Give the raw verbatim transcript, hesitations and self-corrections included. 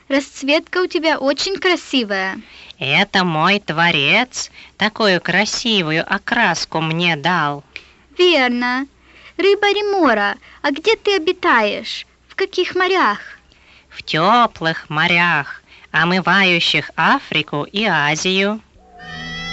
расцветка у тебя очень красивая. Это мой творец такую красивую окраску мне дал. Верно. Рыба Ремора, а где ты обитаешь? В каких морях? В теплых морях, омывающих Африку и Азию.